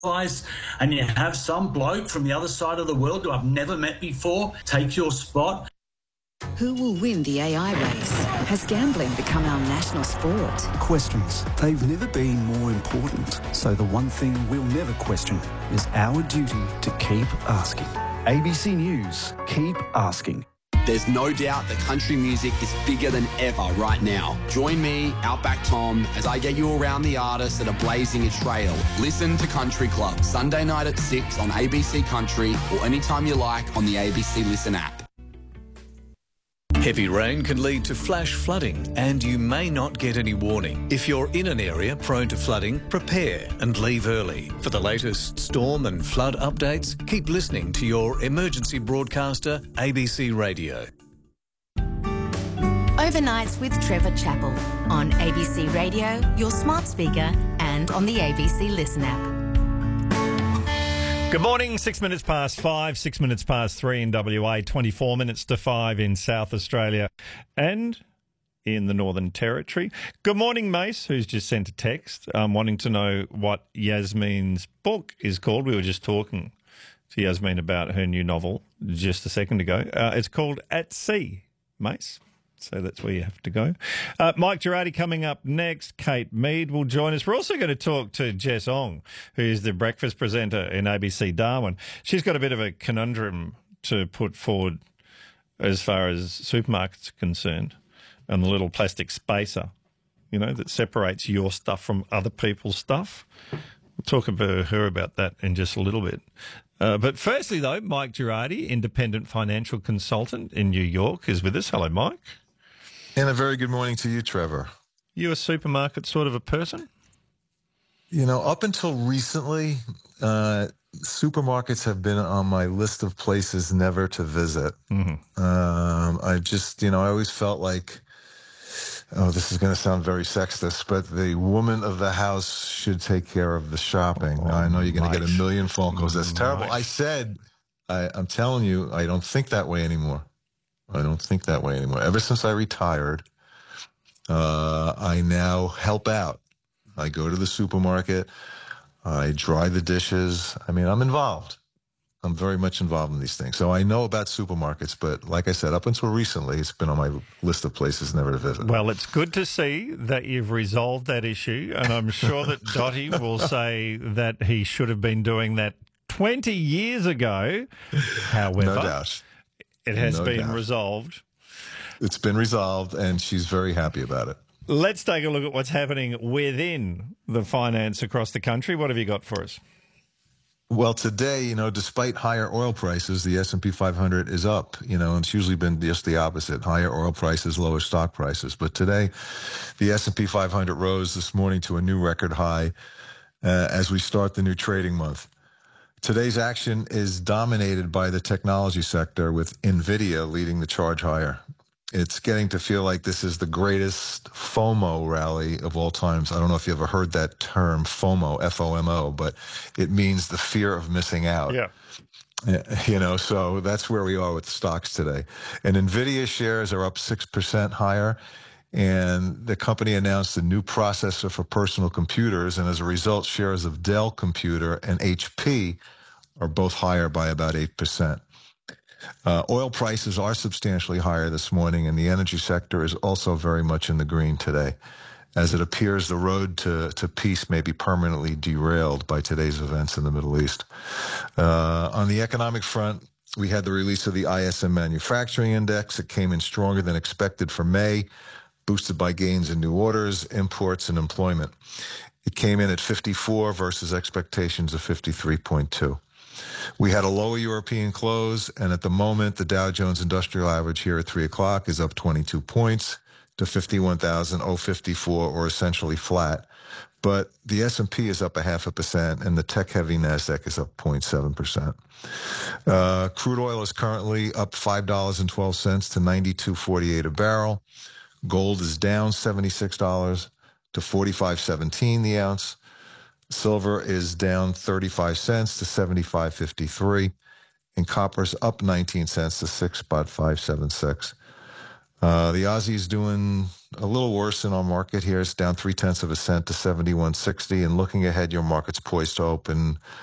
and you have some bloke from the other side of the world who I've never met before take your spot. Who will win the AI race? Has gambling become our national sport? Questions. They've never been more important. So the one thing we'll never question is our duty to keep asking. ABC News. Keep asking. There's no doubt that country music is bigger than ever right now. Join me, Outback Tom, as I get you around the artists that are blazing a trail. Listen to Country Club, Sunday night at 6 on ABC Country or anytime you like on the ABC Listen app. Heavy rain can lead to flash flooding and you may not get any warning. If you're in an area prone to flooding, prepare and leave early. For the latest storm and flood updates, keep listening to your emergency broadcaster, ABC Radio. Overnights with Trevor Chappell on ABC Radio, your smart speaker and on the ABC Listen app. Good morning, 6 minutes past 5, 6 minutes past 3 in WA, 24 minutes to 5 in South Australia and in the Northern Territory. Good morning, Mace, who's just sent a text wanting to know what Yasmin's book is called. We were just talking to Yasmin about her new novel just a second ago. It's called At Sea, Mace. So that's where you have to go. Mike Girardi coming up next. Kate Mead will join us. We're also going to talk to Jess Ong, who's the breakfast presenter in ABC Darwin. She's got a bit of a conundrum to put forward as far as supermarkets are concerned and the little plastic spacer, you know, that separates your stuff from other people's stuff. We'll talk about her about that in just a little bit. But firstly, though, Mike Girardi, independent financial consultant in New York, is with us. Hello, Mike. And a very good morning to you, Trevor. You a supermarket sort of a person? You know, up until recently, supermarkets have been on my list of places never to visit. Mm-hmm. I just, I always felt like, this is going to sound very sexist, but the woman of the house should take care of the shopping. Now, I know you're going to get a million phone calls. That's terrible. I said, I'm telling you, I don't think that way anymore. Ever since I retired, I now help out. I go to the supermarket. I dry the dishes. I mean, I'm involved. I'm very much involved in these things. So I know about supermarkets, but like I said, up until recently, it's been on my list of places never to visit. Well, it's good to see that you've resolved that issue, and I'm sure that Dottie will say that he should have been doing that 20 years ago. However, no doubt. It has been resolved. It's been resolved, and she's very happy about it. Let's take a look at what's happening within the finance across the country. What have you got for us? Well, today, despite higher oil prices, the S&P 500 is up, and it's usually been just the opposite. Higher oil prices, lower stock prices. But today, the S&P 500 rose this morning to a new record high as we start the new trading month. Today's action is dominated by the technology sector, with NVIDIA leading the charge higher. It's getting to feel like this is the greatest FOMO rally of all times. I don't know if you ever heard that term, FOMO, F-O-M-O, but it means the fear of missing out. Yeah. So that's where we are with stocks today. And NVIDIA shares are up 6% higher. And the company announced a new processor for personal computers. And as a result, shares of Dell Computer and HP are both higher by about 8%. Oil prices are substantially higher this morning, and the energy sector is also very much in the green today, as it appears the road to peace may be permanently derailed by today's events in the Middle East. On the economic front, we had the release of the ISM Manufacturing Index. It came in stronger than expected for May, boosted by gains in new orders, imports, and employment. It came in at 54 versus expectations of 53.2. We had a lower European close, and at the moment, the Dow Jones Industrial Average here at 3 o'clock is up 22 points to 51,054, or essentially flat. But the S&P is up 0.5%, and the tech-heavy NASDAQ is up 0.7%. Crude oil is currently up $5.12 to $92.48 a barrel. Gold is down $76 to $45.17 the ounce. Silver is down 35 cents to 75.53, and copper's up 19 cents to 6.576. The Aussie's doing a little worse in our market here. It's down 0.3 cents to 71.60. And looking ahead, your market's poised to open